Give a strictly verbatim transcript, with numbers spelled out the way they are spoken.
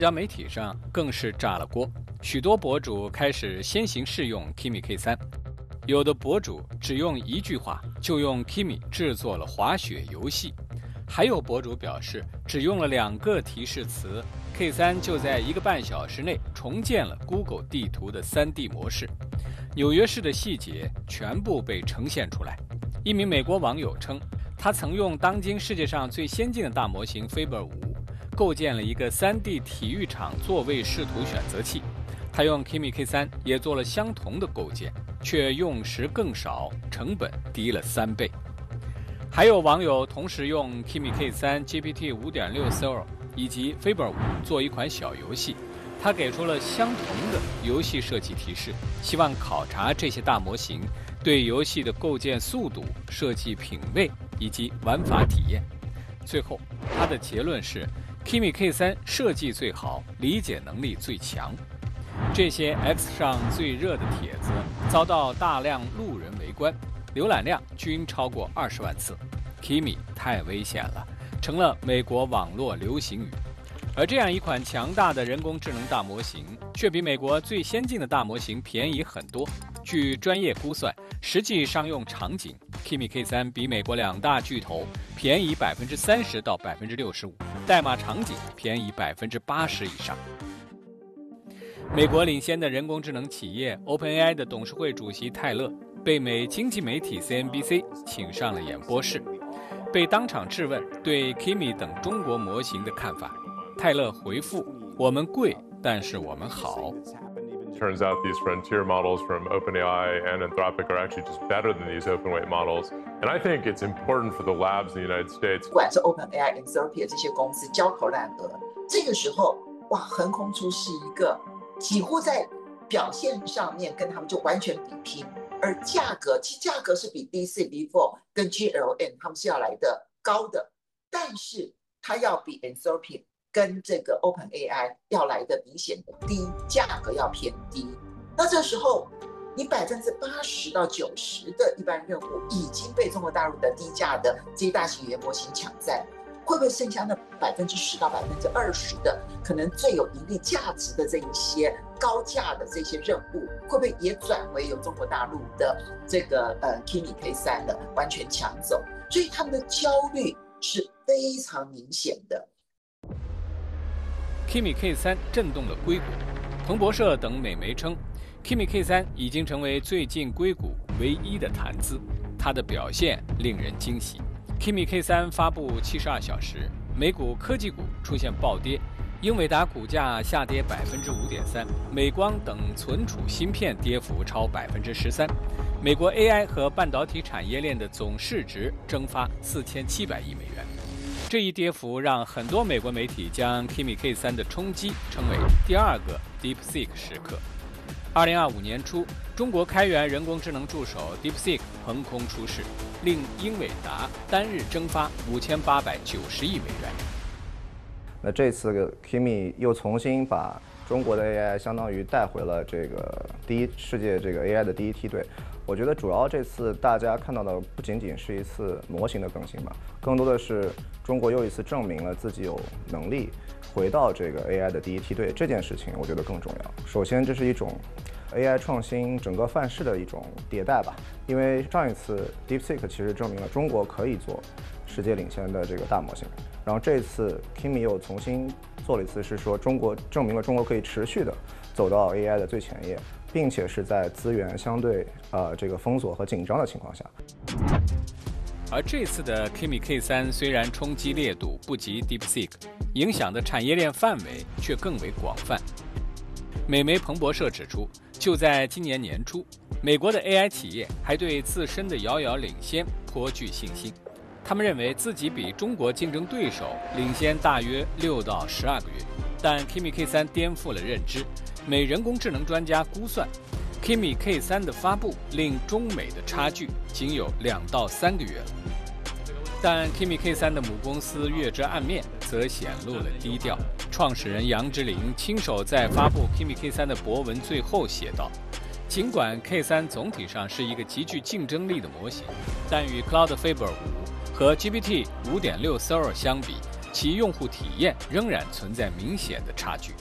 社交媒体上更是炸了锅，许多博主开始先行试用 Kimi K 三，有的博主只用一句话就用 Kimi 制作了滑雪游戏，还有博主表示只用了两个提示词 ，K 三就在一个半小时内重建了 Google 地图的 三 D 模式，纽约市的细节全部被呈现出来。一名美国网友称，他曾用当今世界上最先进的大模型 Faber 五。构建了一个 三 D 体育场座位视图选择器，他用 Kimi K 三也做了相同的构建，却用时更少，成本低了三倍。还有网友同时用 Kimi K 三、G P T 五点六 Sora 以及 Faber 五做一款小游戏，他给出了相同的游戏设计提示，希望考察这些大模型对游戏的构建速度、设计品味以及玩法体验。最后，他的结论是Kimi K 三设计最好，理解能力最强。这些 X 上最热的帖子遭到大量路人围观，浏览量均超过二十万次。Kimi 太危险了，成了美国网络流行语。而这样一款强大的人工智能大模型，却比美国最先进的大模型便宜很多。据专业估算，实际商用场景 ，Kimi K 三比美国两大巨头便宜百分之三十到百分之六十五。代码场景便宜百分之八十以上。美国领先的人工智能企业 OpenAI 的董事会主席泰勒被美经济媒体 C N B C 请上了演播室，被当场质问对 Kimi 等中国模型的看法。泰勒回复：“我们贵，但是我们好。” Turns out these frontier models from OpenAI and Anthropic are actually just better than these open-weight models. And I think it's important for the labs in the United States. 不管是 OpenAI、Anthropic 这些公司焦头烂额，这个时候哇，横空出世一个几乎在表现上面跟他们就完全比拼，而价格其实价格是比 D C V 四 跟 G L N 他们是要来的高的，但是它要比 Anthropic跟这个 OpenAI 要来的明显的低，价格要偏低。那这时候，你百分之八十到九十的一般任务已经被中国大陆的低价的这些大型语言模型抢占，会不会剩下那百分之十到百分之二十的可能最有盈利价值的这一些高价的这些任务，会不会也转为由中国大陆的这个呃 Kimi K 三的完全抢走？所以他们的焦虑是非常明显的。 Kimi K 三震动了硅谷，彭博社等美媒称 ，Kimi K 三已经成为最近硅谷唯一的谈资，它的表现令人惊喜。Kimi K 三发布七十二小时，美股科技股出现暴跌，英伟达股价下跌百分之五点三，美光等存储芯片跌幅超百分之十三，美国 A I 和半导体产业链的总市值蒸发四千七百亿美元。这一跌幅让很多美国媒体将 Kimi K 三的冲击称为第二个 DeepSeek 时刻。二零二五年初，中国开源人工智能助手 DeepSeek 横空出世，令英伟达单日蒸发五千八百九十亿美元。 那这次 Kimi 又重新把中国的 A I 相当于带回了这个第一世界这个 A I 的第一梯队。我觉得主要这次大家看到的不仅仅是一次模型的更新吧，更多的是中国又一次证明了自己有能力回到这个 A I 的第一梯队，这件事情我觉得更重要。首先，这是一种 A I 创新整个范式的一种迭代吧，因为上一次 DeepSeek 其实证明了中国可以做世界领先的这个大模型，然后这次 Kimi 又重新做了一次，是说中国证明了中国可以持续的走到 A I 的最前页，并且是在资源相对呃这个封锁和紧张的情况下。 而这次的 Kimi K 三虽然冲击烈度不及 DeepSeek， 影响的产业链范围却更为广泛。美媒彭博社指出，就在今年年初，美国的 A I 企业还对自身的遥遥领先颇具信心。他们认为自己比中国竞争对手领先大约六到十二个月，但 Kimi K 三颠覆了认知。美人工智能专家估算 ，Kimi K 三的发布令中美的差距仅有两到三个月了。但 Kimi K 三的母公司月之暗面则显露了低调。创始人杨之琳亲手在发布 Kimi K 三的博文最后写道：“尽管 K 三总体上是一个极具竞争力的模型，但与 Cloud Faber 五和 G P T 五点六 Sora 相比其用户体验仍然存在明显的差距。